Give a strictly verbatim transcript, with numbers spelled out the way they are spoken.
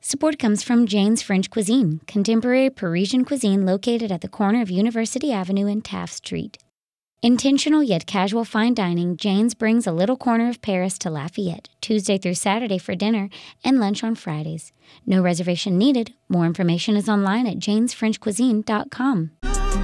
Support comes from Jane's French Cuisine, contemporary Parisian cuisine located at the corner of University Avenue and Taft Street. Intentional yet casual fine dining, Jane's brings a little corner of Paris to Lafayette, Tuesday through Saturday for dinner and lunch on Fridays. No reservation needed. More information is online at janes french cuisine dot com.